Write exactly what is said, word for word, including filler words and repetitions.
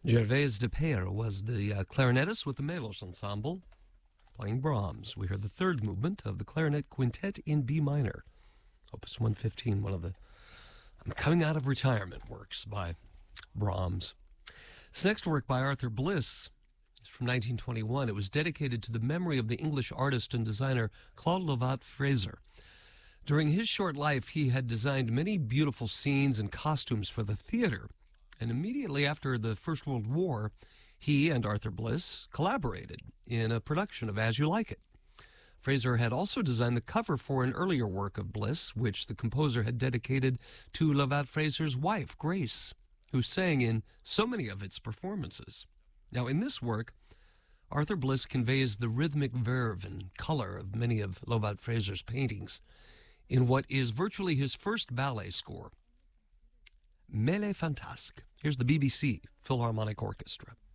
Gervais Despères was the uh, clarinetist with the Melos Ensemble, playing Brahms. We heard the third movement of the Clarinet Quintet in B minor, Opus one fifteen, one of the I'm coming out of retirement works by Brahms. This next work by Arthur Bliss is from nineteen twenty-one. It was dedicated to the memory of the English artist and designer Claude Lovat Fraser. During his short life, he had designed many beautiful scenes and costumes for the theater. And immediately after the First World War, he and Arthur Bliss collaborated in a production of As You Like It. Fraser had also designed the cover for an earlier work of Bliss, which the composer had dedicated to Lovat Fraser's wife, Grace, who sang in so many of its performances. Now, in this work, Arthur Bliss conveys the rhythmic verve and color of many of Lovat Fraser's paintings in what is virtually his first ballet score, Mêlée Fantasque. Here's the B B C Philharmonic Orchestra.